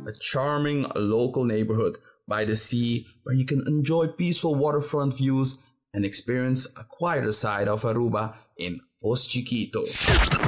a charming local neighborhood by the sea where you can enjoy peaceful waterfront views and experience a quieter side of Aruba in Post Chiquito.